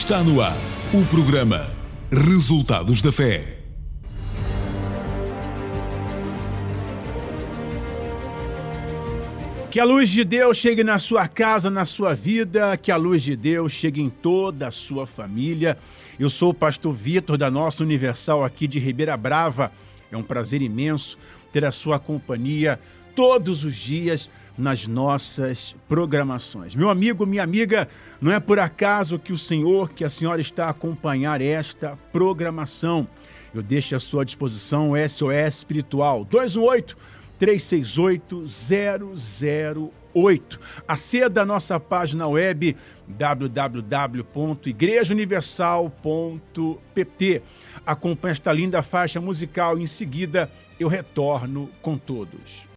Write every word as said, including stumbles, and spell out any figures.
Está no ar o programa Resultados da Fé. Que a luz de Deus chegue na sua casa, na sua vida, que a luz de Deus chegue em toda a sua família. Eu sou o pastor Vitor da Nossa Universal aqui de Ribeira Brava. É um prazer imenso ter a sua companhia todos os dias nas nossas programações. Meu amigo, minha amiga, não é por acaso que o Senhor, que a senhora está a acompanhar esta programação. Eu deixo à sua disposição o S O S Espiritual dois um oito, três seis oito, zero zero oito. Aceda a nossa página web w w w ponto igreja universal ponto p t. Acompanhe esta linda faixa musical e em seguida eu retorno com todos.